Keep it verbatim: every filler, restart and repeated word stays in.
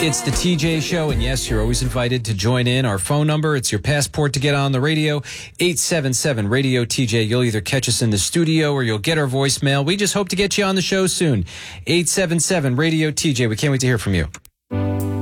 It's the T J Show, and yes, you're always invited to join in. Our phone number, it's your passport to get on the radio, eight seven seven, radio T J. You'll either catch us in the studio or you'll get our voicemail. We just hope to get you on the show soon. eight seven seven, radio T J. We can't wait to hear from you.